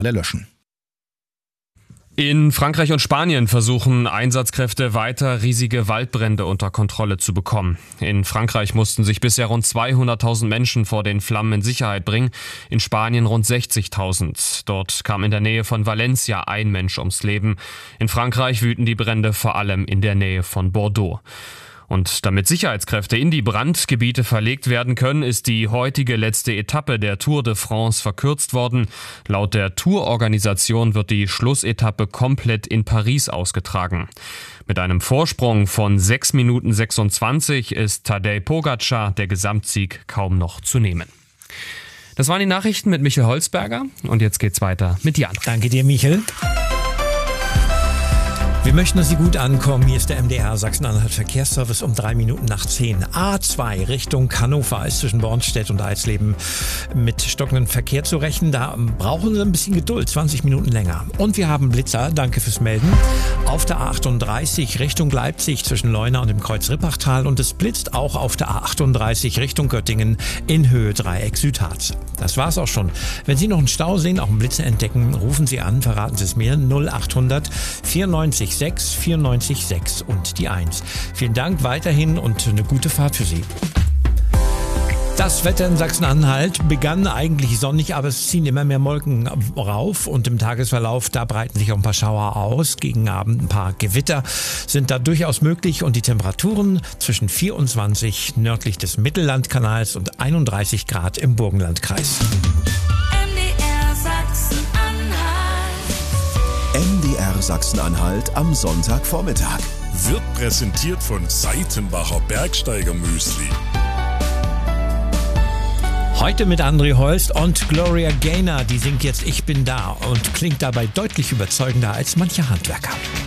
löschen. In Frankreich und Spanien versuchen Einsatzkräfte weiter riesige Waldbrände unter Kontrolle zu bekommen. In Frankreich mussten sich bisher rund 200.000 Menschen vor den Flammen in Sicherheit bringen, in Spanien rund 60.000. Dort kam in der Nähe von Valencia ein Mensch ums Leben. In Frankreich wüten die Brände vor allem in der Nähe von Bordeaux. Und damit Sicherheitskräfte in die Brandgebiete verlegt werden können, ist die heutige letzte Etappe der Tour de France verkürzt worden. Laut der Tourorganisation wird die Schlussetappe komplett in Paris ausgetragen. Mit einem Vorsprung von 6 Minuten 26 ist Tadej Pogačar der Gesamtsieg kaum noch zu nehmen. Das waren die Nachrichten mit Michael Holzberger und jetzt geht's weiter mit Jan. Danke dir, Michael. Wir möchten, dass Sie gut ankommen. Hier ist der MDR Sachsen-Anhalt Verkehrsservice um 3 Minuten nach 10. A2 Richtung Hannover ist zwischen Bornstedt und Eisleben mit stockendem Verkehr zu rechnen. Da brauchen Sie ein bisschen Geduld, 20 Minuten länger. Und wir haben Blitzer, danke fürs Melden, auf der A38 Richtung Leipzig zwischen Leuna und dem Kreuz Rippachtal. Und es blitzt auch auf der A38 Richtung Göttingen in Höhe Dreieck Südharz. Das war's auch schon. Wenn Sie noch einen Stau sehen, auch einen Blitzer entdecken, rufen Sie an, verraten Sie es mir, 0800 94 6 94 6 und die 1. Vielen Dank weiterhin und eine gute Fahrt für Sie. Das Wetter in Sachsen-Anhalt begann eigentlich sonnig, aber es ziehen immer mehr Wolken rauf und im Tagesverlauf, da breiten sich auch ein paar Schauer aus. Gegen Abend ein paar Gewitter sind da durchaus möglich und die Temperaturen zwischen 24 nördlich des Mittellandkanals und 31 Grad im Burgenlandkreis. MDR Sachsen-Anhalt am Sonntagvormittag. Wird präsentiert von Seitenbacher Bergsteiger-Müsli. Heute mit André Holst und Gloria Gaynor, die singt jetzt Ich bin da und klingt dabei deutlich überzeugender als mancher Handwerker.